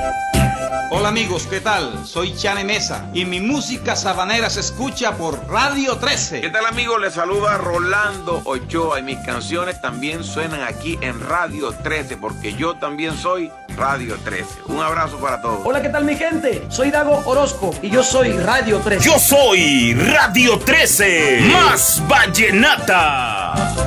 Hola amigos, ¿qué tal? Soy Chane Mesa y mi música sabanera se escucha por Radio 13. ¿Qué tal amigos? Les saluda Rolando Ochoa y mis canciones también suenan aquí en Radio 13 porque yo también soy Radio 13. Un abrazo para todos. Hola, ¿qué tal mi gente? Soy Dago Orozco y yo soy Radio 13. Yo soy Radio 13, más vallenata.